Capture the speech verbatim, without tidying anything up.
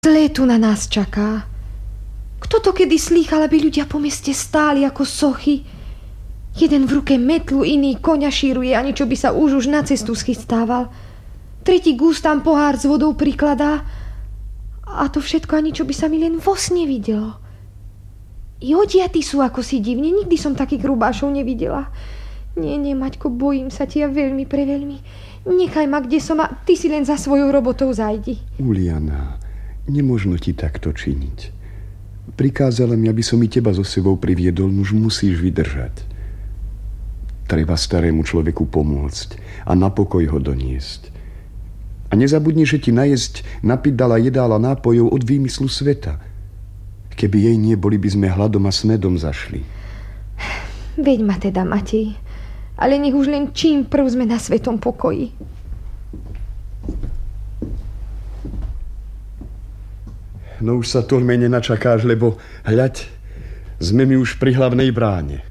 Zlé tu na nás čaká. Kto to kedy slýchal, aby ľudia po meste stáli ako sochy? Jeden v ruke metlu, iný koňa šíruje, ani čo by sa už už na cestu schystával. Tretí k ústam pohár s vodou prikladá. A to všetko ani čo by sa mi len vo sne videlo. I odiatí sú ako si divne, nikdy som takých grubášov nevidela. Nie, nie, Maťko, bojím sa tia veľmi, preveľmi. Nechaj ma, kde som a ty si len za svojou robotou zajdi. Uliana, nemožno ti takto činiť. Prikázala mi, aby som i teba so sebou priviedol, už musíš vydržať. Treba starému človeku pomôcť a na pokoj ho doniesť. A nezabudni, že ti najesť, napiť dala jedál a nápojov od výmyslu sveta. Keby jej nie, boli by sme hladom a smedom zašli. Veď ma teda, Matej. Ale nech už len čím prv sme na svetom pokoji. No už sa toľme nenačakáš, lebo hľaď, sme mi už pri hlavnej bráne.